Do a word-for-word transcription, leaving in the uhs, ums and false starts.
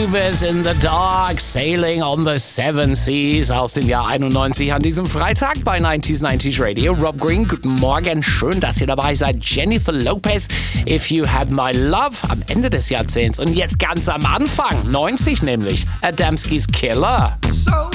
Movers in the Dark, Sailing on the Seven Seas aus dem Jahr einundneunzig an diesem Freitag bei neunzig neunzig Radio. Rob Green, guten Morgen, schön, dass ihr dabei seid. Jennifer Lopez, If You Had My Love am Ende des Jahrzehnts und jetzt ganz am Anfang, neunzig nämlich, Adamski's Killer. So